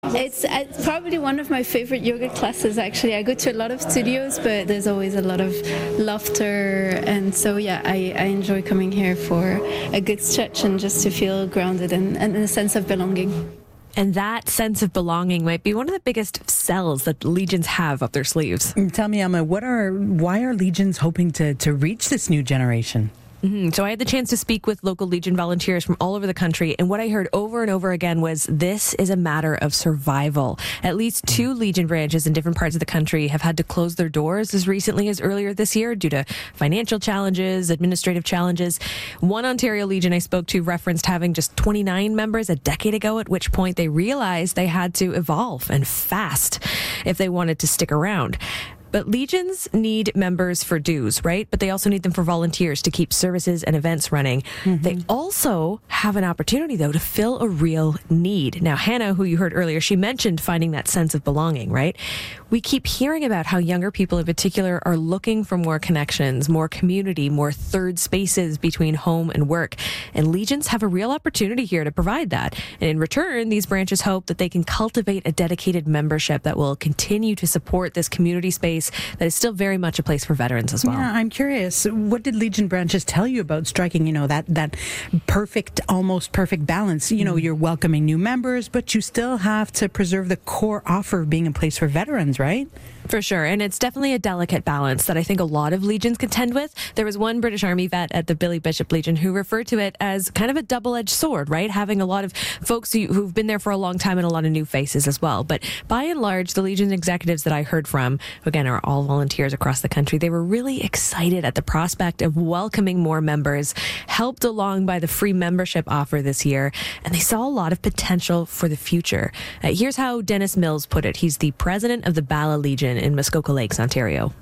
It's probably one of my favorite yoga classes, actually. I go to a lot of studios, but there's always a lot of laughter. And so, yeah, I enjoy coming here for a good stretch and just to feel grounded and a sense of belonging. And that sense of belonging might be one of the biggest sells that Legions have up their sleeves. Tell me, Emma, why are Legions hoping to reach this new generation? So I had the chance to speak with local Legion volunteers from all over the country, and what I heard over and over again was this is a matter of survival. At least 2 Legion branches in different parts of the country have had to close their doors as recently as earlier this year due to financial challenges, administrative challenges. One Ontario Legion I spoke to referenced having just 29 members a decade ago, at which point they realized they had to evolve and fast if they wanted to stick around. But Legions need members for dues, right? But they also need them for volunteers to keep services and events running. Mm-hmm. They also have an opportunity, though, to fill a real need. Now, Hannah, who you heard earlier, she mentioned finding that sense of belonging, right? We keep hearing about how younger people in particular are looking for more connections, more community, more third spaces between home and work. And Legions have a real opportunity here to provide that. And in return, these branches hope that they can cultivate a dedicated membership that will continue to support this community space that is still very much a place for veterans as well. Yeah, I'm curious. What did Legion branches tell you about striking, that perfect, almost perfect balance? You're welcoming new members, but you still have to preserve the core offer of being a place for veterans, right? For sure. And it's definitely a delicate balance that I think a lot of Legions contend with. There was one British Army vet at the Billy Bishop Legion who referred to it as kind of a double-edged sword, right? Having a lot of folks who've been there for a long time and a lot of new faces as well. But by and large, the Legion executives that I heard from, again, are all volunteers across the country. They were really excited at the prospect of welcoming more members, helped along by the free membership offer this year, and they saw a lot of potential for the future. Here's how Dennis Mills put it. He's the president of the Bala Legion in Muskoka Lakes, Ontario.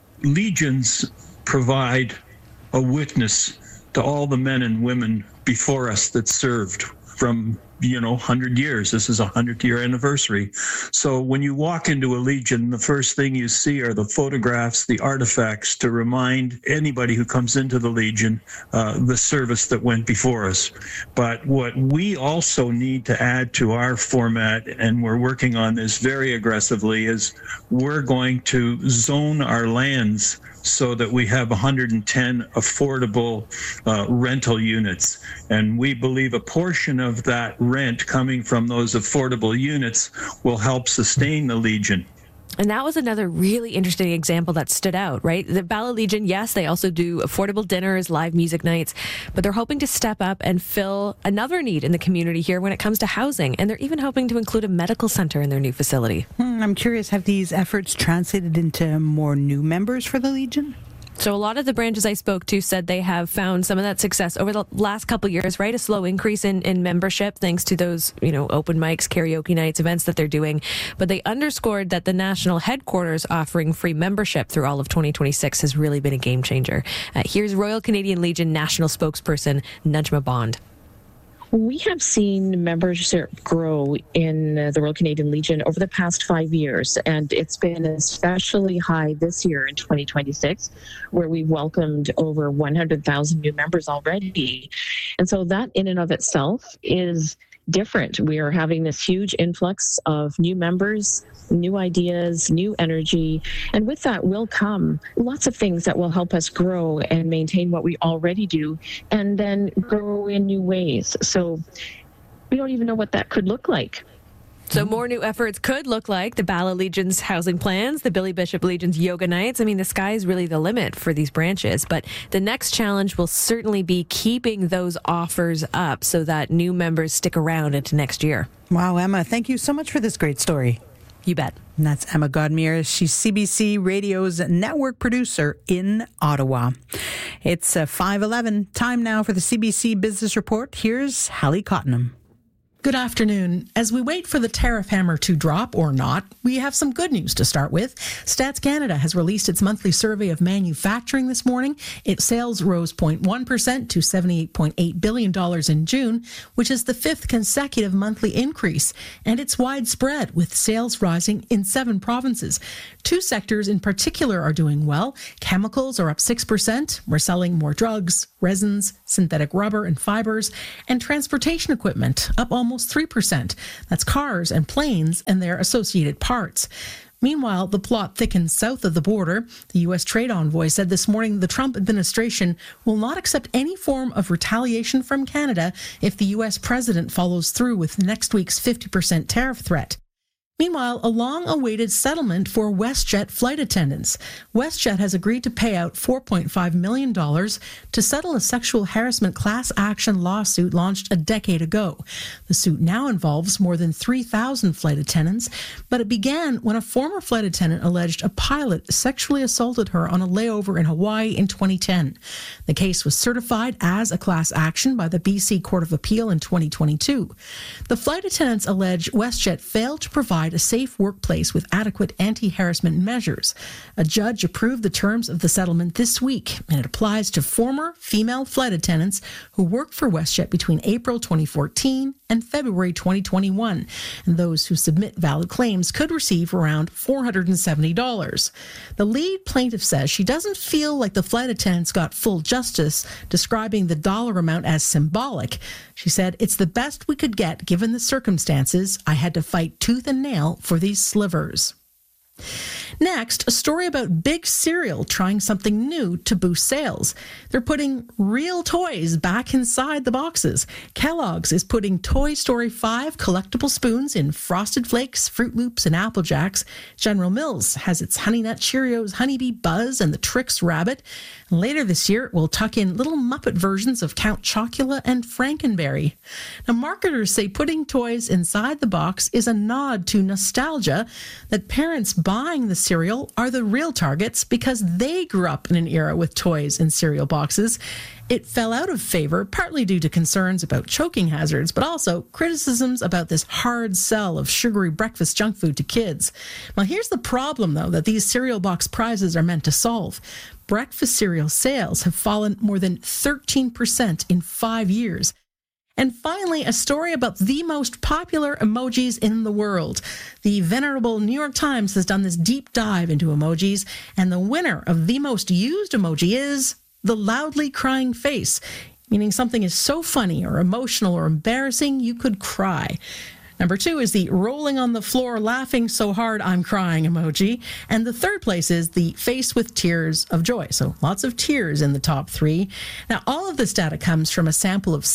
Legions provide a witness to all the men and women before us that served from 100 years. This is a 100-year anniversary. So when you walk into a Legion, the first thing you see are the photographs, the artifacts to remind anybody who comes into the Legion the service that went before us. But what we also need to add to our format, and we're working on this very aggressively, is we're going to zone our lands so that we have 110 affordable rental units. And we believe a portion of that rent coming from those affordable units will help sustain the Legion. And that was another really interesting example that stood out, right? The Bala Legion, yes, they also do affordable dinners, live music nights, but they're hoping to step up and fill another need in the community here when it comes to housing. And they're even hoping to include a medical center in their new facility. I'm curious, have these efforts translated into more new members for the Legion? So a lot of the branches I spoke to said they have found some of that success over the last couple of years, right? A slow increase in membership thanks to those, open mics, karaoke nights, events that they're doing. But they underscored that the national headquarters offering free membership through all of 2026 has really been a game changer. Here's Royal Canadian Legion national spokesperson Najma Bond. We have seen membership grow in the Royal Canadian Legion over the past 5 years, and it's been especially high this year in 2026, where we welcomed over 100,000 new members already. And so that in and of itself is different. We are having this huge influx of new members, new ideas, new energy, and with that will come lots of things that will help us grow and maintain what we already do and then grow in new ways. So we don't even know what that could look like. So more new efforts could look like the Bala Legion's housing plans, the Billy Bishop Legion's yoga nights. I mean, the sky is really the limit for these branches. But the next challenge will certainly be keeping those offers up so that new members stick around into next year. Wow, Emma, thank you so much for this great story. You bet. And that's Emma Godmere. She's CBC Radio's network producer in Ottawa. It's 5:11. Time now for the CBC Business Report. Here's Hallie Cottenham. Good afternoon. As we wait for the tariff hammer to drop or not, we have some good news to start with. Stats Canada has released its monthly survey of manufacturing this morning. Its sales rose 0.1% to $78.8 billion in June, which is the fifth consecutive monthly increase. And it's widespread, with sales rising in 7 provinces. 2 sectors in particular are doing well. Chemicals are up 6%. We're selling more drugs, resins, synthetic rubber and fibers, and transportation equipment, up almost 3%. That's cars and planes and their associated parts. Meanwhile, the plot thickens south of the border. The U.S. trade envoy said this morning the Trump administration will not accept any form of retaliation from Canada if the U.S. president follows through with next week's 50% tariff threat. Meanwhile, a long-awaited settlement for WestJet flight attendants. WestJet has agreed to pay out $4.5 million to settle a sexual harassment class action lawsuit launched a decade ago. The suit now involves more than 3,000 flight attendants, but it began when a former flight attendant alleged a pilot sexually assaulted her on a layover in Hawaii in 2010. The case was certified as a class action by the BC Court of Appeal in 2022. The flight attendants allege WestJet failed to provide a safe workplace with adequate anti-harassment measures. A judge approved the terms of the settlement this week, and it applies to former female flight attendants who worked for WestJet between April 2014 and February 2021. And those who submit valid claims could receive around $470. The lead plaintiff says she doesn't feel like the flight attendants got full justice, describing the dollar amount as symbolic. She said, "It's the best we could get given the circumstances. I had to fight tooth and nail for these slivers." Next, a story about Big Cereal trying something new to boost sales. They're putting real toys back inside the boxes. Kellogg's is putting Toy Story 5 collectible spoons in Frosted Flakes, Fruit Loops, and Apple Jacks. General Mills has its Honey Nut Cheerios, Honeybee Buzz, and the Trix Rabbit. And later this year, we'll tuck in little Muppet versions of Count Chocula and Frankenberry. Now, marketers say putting toys inside the box is a nod to nostalgia, that parents buying the cereal are the real targets because they grew up in an era with toys in cereal boxes. It fell out of favor, partly due to concerns about choking hazards, but also criticisms about this hard sell of sugary breakfast junk food to kids. Well, here's the problem, though, that these cereal box prizes are meant to solve. Breakfast cereal sales have fallen more than 13% in 5 years. And finally, a story about the most popular emojis in the world. The venerable New York Times has done this deep dive into emojis, and the winner of the most used emoji is the loudly crying face, meaning something is so funny or emotional or embarrassing you could cry. Number 2 is the rolling on the floor, laughing so hard I'm crying emoji. And the third place is the face with tears of joy. So lots of tears in the top 3. Now, all of this data comes from a sample of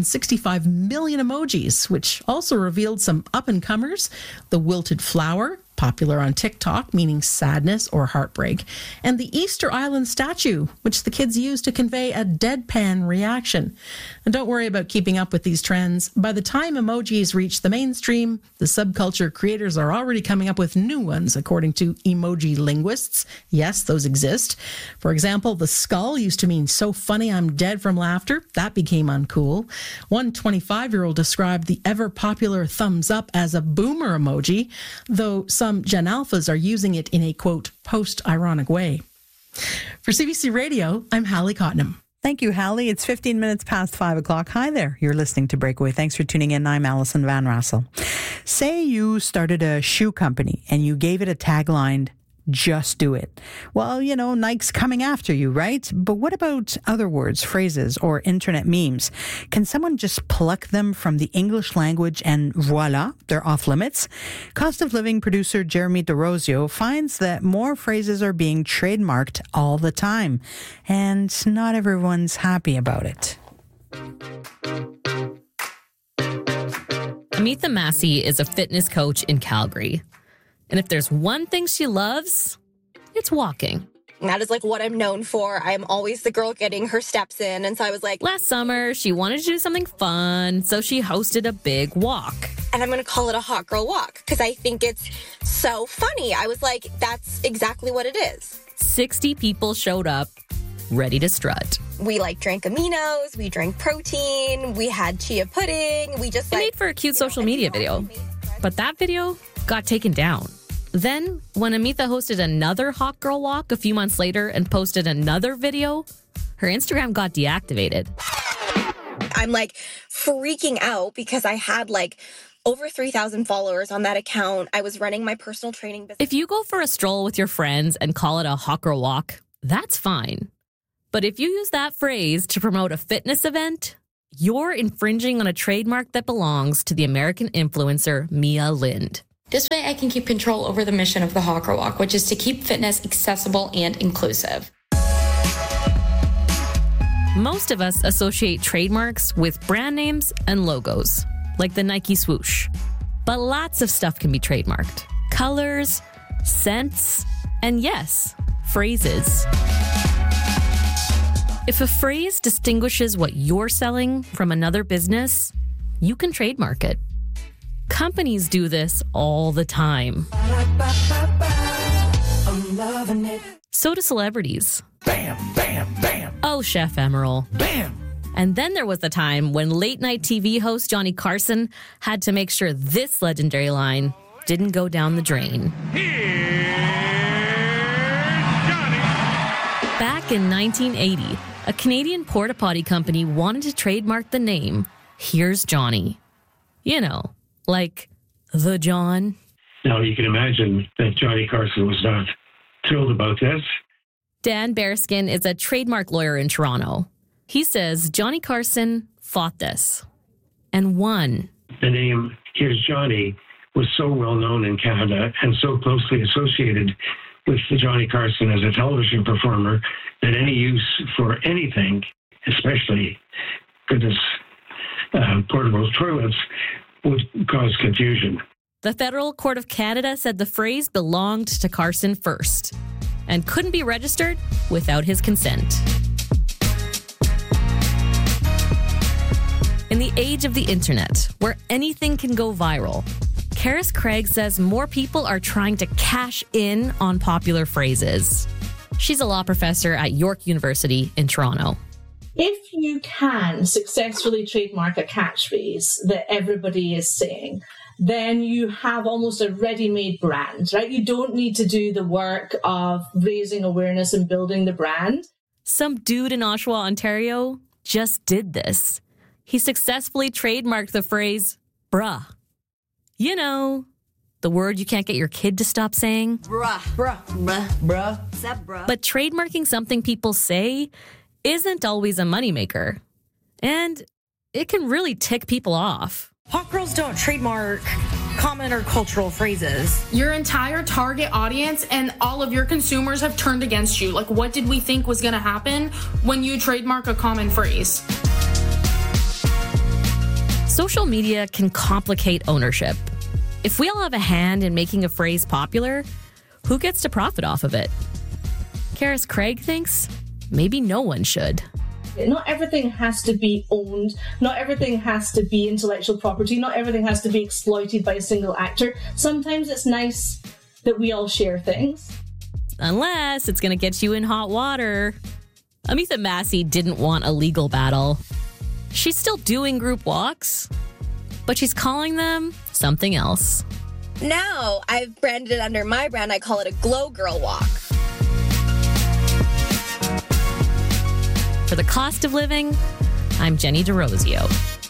665 million emojis, which also revealed some up-and-comers: the wilted flower, popular on TikTok, meaning sadness or heartbreak, and the Easter Island statue, which the kids use to convey a deadpan reaction. And don't worry about keeping up with these trends. By the time emojis reach the mainstream, the subculture creators are already coming up with new ones, according to emoji linguists. Yes, those exist. For example, the skull used to mean so funny I'm dead from laughter. That became uncool. One 25-year-old described the ever-popular thumbs up as a boomer emoji, though some Gen Alphas are using it in a, quote, post-ironic way. For CBC Radio, I'm Hallie Cottenham. Thank you, Hallie. It's 15 minutes past 5 o'clock. Hi there. You're listening to Breakaway. Thanks for tuning in. I'm Alison Van Rassel. Say you started a shoe company and you gave it a tagline, "Just do it." Well, you know, Nike's coming after you, right? But what about other words, phrases, or internet memes? Can someone just pluck them from the English language and voila, they're off limits? Cost of Living producer Jeremy DeRosio finds that more phrases are being trademarked all the time, and not everyone's happy about it. Amitha Massey is a fitness coach in Calgary. And if there's one thing she loves, it's walking. That is like what I'm known for. I'm always the girl getting her steps in. And so I was like, last summer, she wanted to do something fun, so she hosted a big walk. And I'm going to call it a hot girl walk because I think it's so funny. I was like, that's exactly what it is. 60 people showed up, ready to strut. We drank aminos, we drank protein, we had chia pudding, we just It made for a cute social media video. But that video got taken down. Then, when Amitha hosted another hot girl walk a few months later and posted another video, her Instagram got deactivated. I'm freaking out because I had over 3,000 followers on that account. I was running my personal training business. If you go for a stroll with your friends and call it a hot girl walk, that's fine. But if you use that phrase to promote a fitness event, you're infringing on a trademark that belongs to the American influencer Mia Lind. This way I can keep control over the mission of the Hot Girl Walk, which is to keep fitness accessible and inclusive. Most of us associate trademarks with brand names and logos, like the Nike swoosh. But lots of stuff can be trademarked. Colors, scents, and yes, phrases. If a phrase distinguishes what you're selling from another business, you can trademark it. Companies do this all the time. So do celebrities. Bam, bam, bam. Oh, Chef Emerald. Bam. And then there was the time when late-night TV host Johnny Carson had to make sure this legendary line didn't go down the drain. Here's Johnny. Back in 1980, a Canadian porta potty company wanted to trademark the name Here's Johnny. You know, like the John. Now, you can imagine that Johnny Carson was not thrilled about this. Dan Bearskin is a trademark lawyer in Toronto. He says Johnny Carson fought this and won. The name Here's Johnny was so well known in Canada and so closely associated with the Johnny Carson as a television performer that any use for anything, especially, portable toilets, would cause confusion. The Federal Court of Canada said the phrase belonged to Carson first and couldn't be registered without his consent. In the age of the internet, where anything can go viral, Karis Craig says more people are trying to cash in on popular phrases. She's a law professor at York University in Toronto. If you can successfully trademark a catchphrase that everybody is saying, then you have almost a ready-made brand, right? You don't need to do the work of raising awareness and building the brand. Some dude in Oshawa, Ontario, just did this. He successfully trademarked the phrase, bruh. You know, the word you can't get your kid to stop saying. Bruh, bruh, bruh, bruh, except bruh. But trademarking something people say isn't always a moneymaker. And it can really tick people off. Hot girls don't trademark common or cultural phrases. Your entire target audience and all of your consumers have turned against you. Like, what did we think was going to happen when you trademark a common phrase? Social media can complicate ownership. If we all have a hand in making a phrase popular, who gets to profit off of it? Karis Craig thinks maybe no one should. Not everything has to be owned. Not everything has to be intellectual property. Not everything has to be exploited by a single actor. Sometimes it's nice that we all share things. Unless it's going to get you in hot water. Amitha Massey didn't want a legal battle. She's still doing group walks, but she's calling them something else. Now I've branded it under my brand. I call it a Glow Girl Walk. For the cost of living, I'm Jenny DeRosio.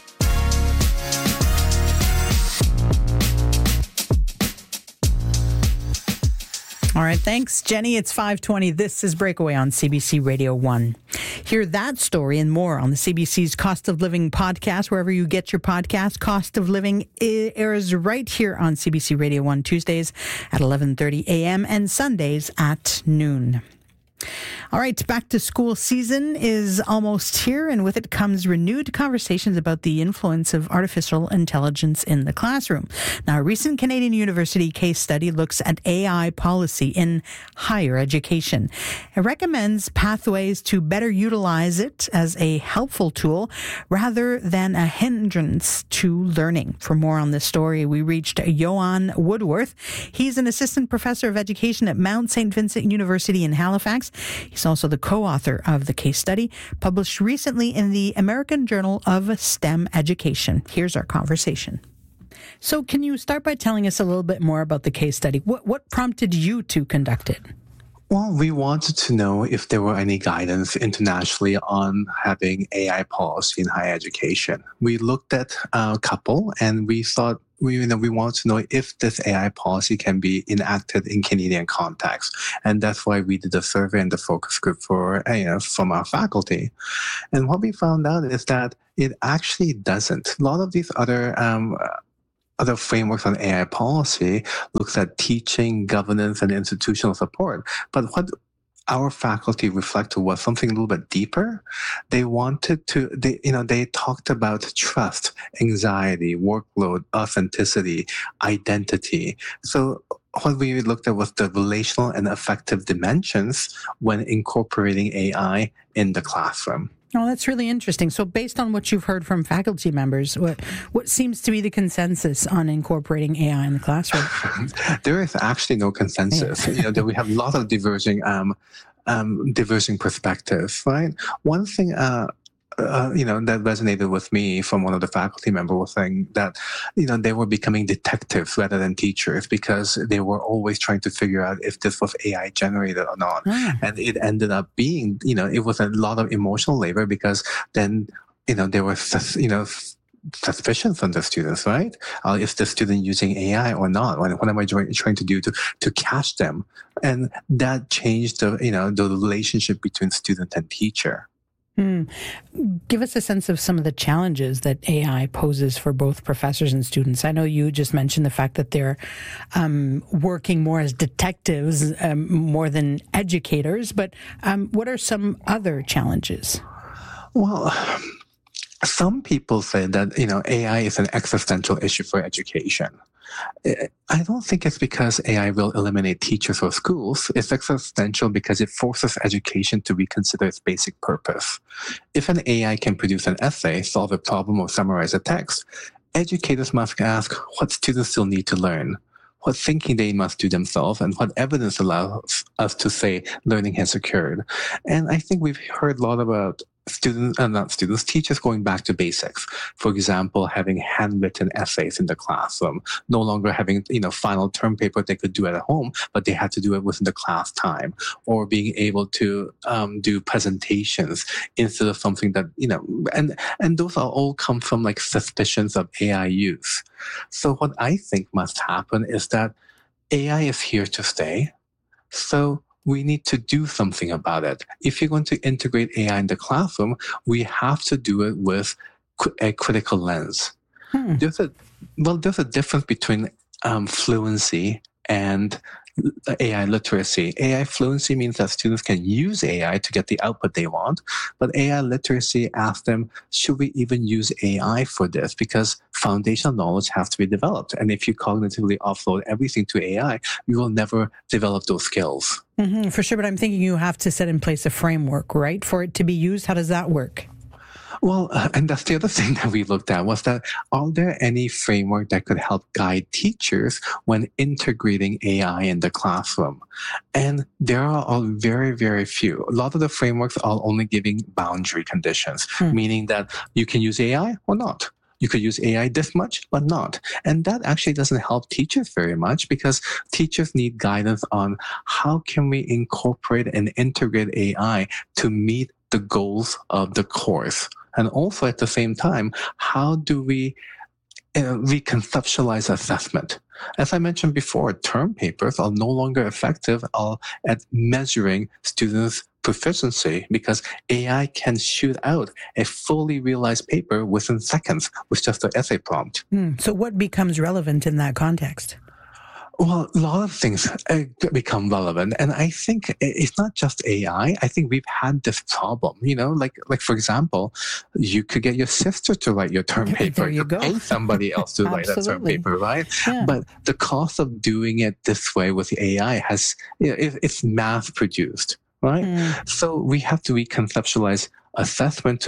All right, thanks, Jenny. It's 5:20. This is Breakaway on CBC Radio 1. Hear that story and more on the CBC's Cost of Living podcast, wherever you get your podcast. Cost of Living airs right here on CBC Radio 1 Tuesdays at 11:30 a.m. and Sundays at noon. All right, back to school season is almost here, and with it comes renewed conversations about the influence of artificial intelligence in the classroom. Now, a recent Canadian university case study looks at AI policy in higher education. It recommends pathways to better utilize it as a helpful tool rather than a hindrance to learning. For more on this story, we reached Johan Woodworth. He's an assistant professor of education at Mount St. Vincent University in Halifax. He's also the co-author of the case study, published recently in the American Journal of STEM Education. Here's our conversation. So can you start by telling us a little bit more about the case study? What prompted you to conduct it? Well, we wanted to know if there were any guidance internationally on having AI policy in higher education. We looked at a couple and we thought we want to know if this AI policy can be enacted in Canadian context, and that's why we did a survey and the focus group for from our faculty. And what we found out is that it actually doesn't. A lot of these other frameworks on AI policy looks at teaching, governance, and institutional support. But what our faculty reflected was something a little bit deeper. They talked about trust, anxiety, workload, authenticity, identity. So what we looked at was the relational and affective dimensions when incorporating AI in the classroom. Oh, that's really interesting. So based on what you've heard from faculty members, what seems to be the consensus on incorporating AI in the classroom? There is actually no consensus. Yeah. We have a lot of diverging perspectives, right? One thing that resonated with me from one of the faculty members was saying that, they were becoming detectives rather than teachers because they were always trying to figure out if this was AI generated or not. And it ended up being, it was a lot of emotional labor because then, there was, suspicion from the students, right? Is the student using AI or not? What am I trying to do to catch them? And that changed the relationship between student and teacher. Give us a sense of some of the challenges that AI poses for both professors and students. I know you just mentioned the fact that they're working more as detectives more than educators, but what are some other challenges? Well, some people say that, AI is an existential issue for education. I don't think it's because AI will eliminate teachers or schools. It's existential because it forces education to reconsider its basic purpose. If an AI can produce an essay, solve a problem, or summarize a text, educators must ask what students still need to learn, what thinking they must do themselves, and what evidence allows us to say learning has occurred. And I think we've heard a lot about teachers going back to basics. For example, having handwritten essays in the classroom, no longer having, final term paper they could do at home, but they had to do it within the class time, or being able to do presentations instead of something that, and those all come from like suspicions of AI use. So what I think must happen is that AI is here to stay. So we need to do something about it. If you're going to integrate AI in the classroom, we have to do it with a critical lens. There's a difference between fluency and AI literacy. AI fluency means that students can use AI to get the output they want, but AI literacy asks them, should we even use AI for this? Because foundational knowledge has to be developed. And if you cognitively offload everything to AI, you will never develop those skills. For sure, but I'm thinking you have to set in place a framework, right, for it to be used. How does that work? Well, and that's the other thing that we looked at was that are there any framework that could help guide teachers when integrating AI in the classroom? And there are very, very few. A lot of the frameworks are only giving boundary conditions, meaning that you can use AI or not. You could use AI this much, but not. And that actually doesn't help teachers very much because teachers need guidance on how can we incorporate and integrate AI to meet the goals of the course. And also at the same time, how do we reconceptualize assessment? As I mentioned before, term papers are no longer effective at measuring students' proficiency because AI can shoot out a fully realized paper within seconds with just an essay prompt. So what becomes relevant in that context? Well, a lot of things become relevant, and I think it's not just AI. I think we've had this problem, like for example, you could get your sister to write your term paper. There you go. Pay somebody else to write that term paper, right? Yeah. But the cost of doing it this way with AI it's mass produced, right? So we have to reconceptualize assessment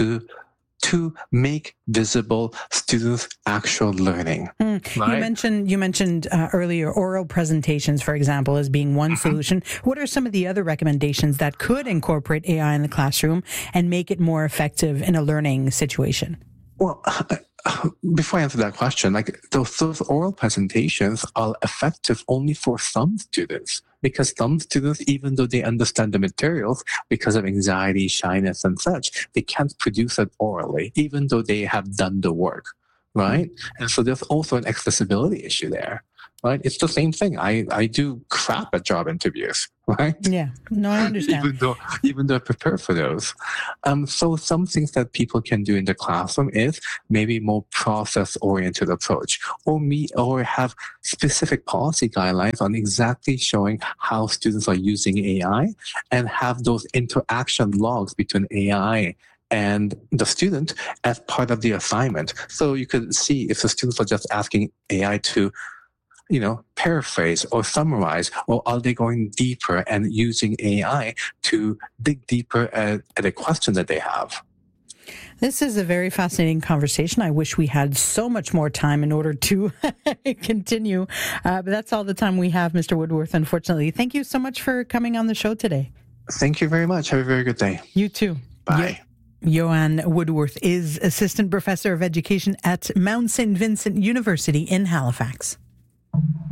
to make visible students' actual learning. Right? You mentioned earlier oral presentations, for example, as being one solution. What are some of the other recommendations that could incorporate AI in the classroom and make it more effective in a learning situation? Well, before I answer that question, those oral presentations are effective only for some students. Because some students, even though they understand the materials, because of anxiety, shyness, and such, they can't produce it orally, even though they have done the work, right? And so there's also an accessibility issue there, right? It's the same thing. I do crap at job interviews, right? Yeah, no, I understand. even though I prepare for those. So some things that people can do in the classroom is maybe more process-oriented approach, or have specific policy guidelines on exactly showing how students are using AI, and have those interaction logs between AI and the student as part of the assignment. So you could see if the students are just asking AI to, paraphrase or summarize, or are they going deeper and using AI to dig deeper at a question that they have. This is a very fascinating conversation. I wish we had so much more time in order to continue, but that's all the time we have, Mr. Woodworth, unfortunately. Thank you so much for coming on the show today. Thank you very much. Have a very good day. You too. Bye. Joanne Woodworth is Assistant Professor of Education at Mount St. Vincent University in Halifax.